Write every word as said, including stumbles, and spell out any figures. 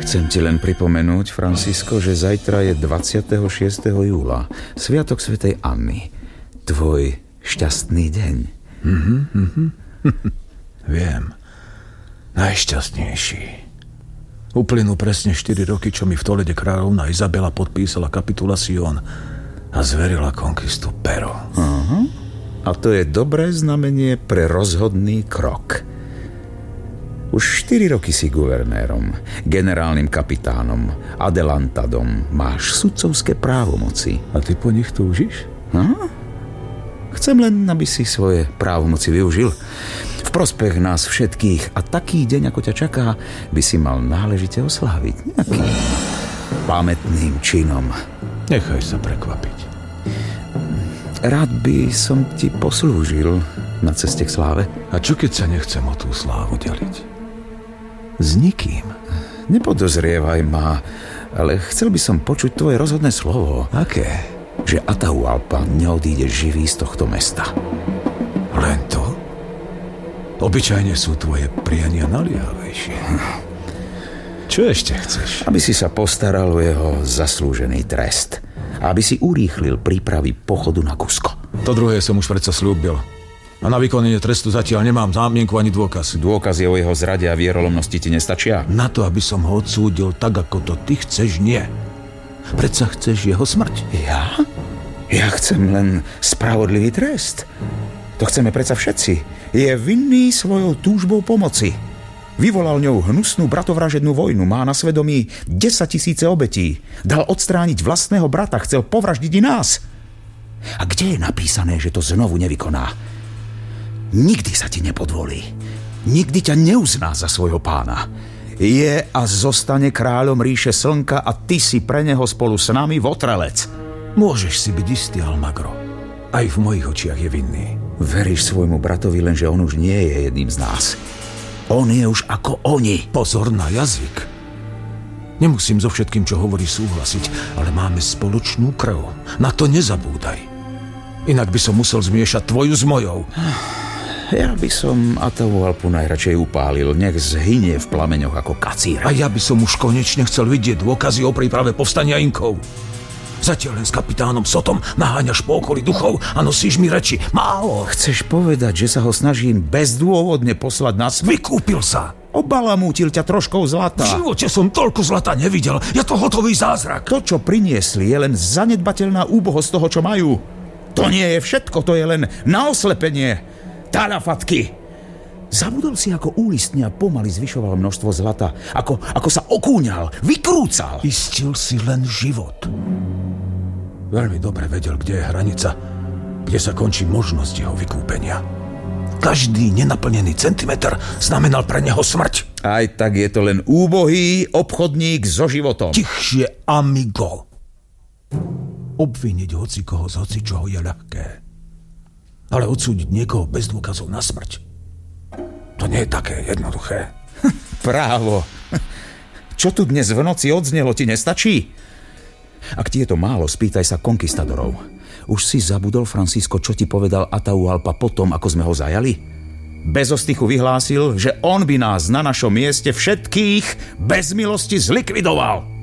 Chcem ti len pripomenúť, Francisco, že zajtra je dvadsiateho šiesteho júla, sviatok svätej Anny. Tvoj šťastný deň. Mhm, mhm. Viem. Najšťastnejší. Uplynú presne štyri roky, čo mi v Tolede kráľovná Izabela podpísala kapitulacion a zverila konkistu Pero. Aha. A to je dobré znamenie pre rozhodný krok. Už štyri roky si guvernérom, generálnym kapitánom, adelantadom. Máš sudcovské právomoci. A ty po nich túžiš? Aha. Chcem len, aby si svoje právomoci využil v prospech nás všetkých a taký deň, ako ťa čaká, by si mal náležite osláviť nejakým pamätným činom. Nechaj sa prekvapiť. Rád by som ti poslúžil na ceste k sláve. A čo keď sa nechcem o tú slávu deliť? S nikým. Nepodozrievaj ma, ale chcel by som počuť tvoje rozhodné slovo. Aké? Že Atahualpa neodíde živý z tohto mesta. Len to? Obyčajne sú tvoje priania naliehavejšie. Čo ešte chceš? Aby si sa postaral o jeho zaslúžený trest. A aby si urýchlil prípravy pochodu na Cusco. To druhé som už predsa slúbil. A na vykonanie trestu zatiaľ nemám zámienku ani dôkaz. Dôkazy o jeho zrade a vierolomnosti ti nestačia? Na to, aby som ho odsúdil tak, ako to ty chceš, nie. Predsa chceš jeho smrť. Ja? Ja chcem len spravodlivý trest. To chceme predsa všetci. Je vinný svojou túžbou pomoci. Vyvolal ňou hnusnú bratovražednú vojnu. Má na svedomí desaťtisíce obetí. Dal odstrániť vlastného brata. Chcel povraždiť i nás. A kde je napísané, že to znovu nevykoná? Nikdy sa ti nepodvolí. Nikdy ťa neuzná za svojho pána. Je a zostane kráľom ríše slnka a ty si pre neho spolu s nami votrelec. Môžeš si byť istý, Almagro. Aj v mojich očiach je vinný. Veríš svojmu bratovi, lenže on už nie je jedným z nás. On je už ako oni. Pozor na jazyk. Nemusím so všetkým, čo hovorí, súhlasiť, ale máme spoločnú krv. Na to nezabúdaj. Inak by som musel zmiešať tvoju s mojou. Ja by som Atahualpu najradšej upálil. Nech zhynie v plameňoch ako kacíra. A ja by som už konečne chcel vidieť dôkazy o príprave povstania Inkov. Zatiaľ len s kapitánom Sotom naháňaš po okolí duchov a nosíš mi reči. Málo. Chceš povedať, že sa ho snažím bezdôvodne poslať na smrť? Vykúpil sa. Obalamútil ťa troškou zlata. V živote som toľko zlata nevidel. Je to hotový zázrak. To, čo priniesli, je len zanedbateľná úbohosť toho, čo majú. To nie je všetko, to je len na oslepenie. Talafatky. Zabudol si, ako úlistne a pomaly zvyšoval množstvo zlata. Ako, ako sa okúňal, vykrúcal. Istil si len život. Veľmi dobre vedel, kde je hranica, kde sa končí možnosť jeho vykúpenia. Každý nenaplnený centimetr znamenal pre neho smrť. Aj tak je to len úbohý obchodník so životom. Tichšie, amigo. Obviniť hocikoho z hocičoho je ľahké. Ale odsúdiť niekoho bez dôkazov na smrť, to nie je také jednoduché. Právo. Čo tu dnes v noci odznelo, ti nestačí? Ak ti je to málo, spýtaj sa konkistadorov. Už si zabudol, Francisco, čo ti povedal Atahualpa potom, ako sme ho zajali? Bez ostychu vyhlásil, že on by nás na našom mieste všetkých bez milosti zlikvidoval.